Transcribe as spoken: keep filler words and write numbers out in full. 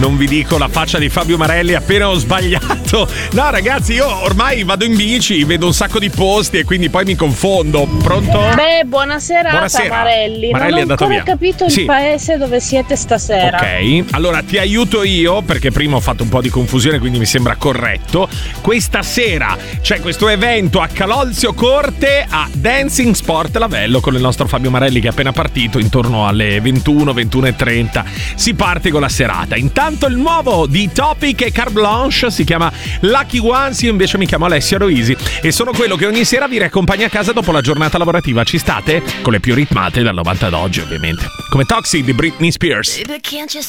non vi dico la faccia di Fabio Marelli appena ho sbagliato. No ragazzi, io ormai vado in bici, vedo un sacco di posti e quindi poi mi confondo. Pronto? Beh, buonasera, Buonasera. Marelli. Marelli non è ho andato ancora via. capito Sì. il paese dove siete stasera. Ok, allora ti aiuto io perché prima ho fatto un po' di confusione, quindi mi sembra corretto. Questa sera c'è questo evento a Calolzio Corte a Dancing Sport Lavello con il nostro Fabio Marelli che è appena partito intorno alle ventuno, ventuno e trenta. Si parte con la serata. Intanto il nuovo di Topic e Carte Blanche si chiama Lucky Ones. Io invece mi chiamo Alessio Roisi e sono quello che ogni sera vi riaccompagna a casa dopo la giornata lavorativa. Ci state? Con le più ritmate dal novanta ad oggi, ovviamente, come Toxic di Britney Spears.